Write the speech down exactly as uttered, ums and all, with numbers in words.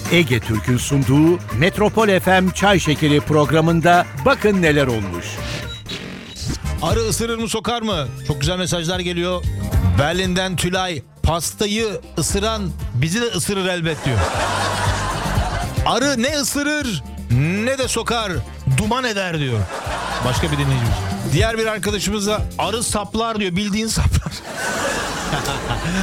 Ege Türk'ün sunduğu Metropol F M Çay Şekeri programında bakın neler olmuş. Arı ısırır mı sokar mı? Çok güzel mesajlar geliyor. Berlin'den Tülay, pastayı ısıran bizi de ısırır elbet diyor. Arı ne ısırır ne de sokar, duman eder diyor. Başka bir dinleyicimiz. Diğer bir arkadaşımız da arı saplar diyor, bildiğin saplar.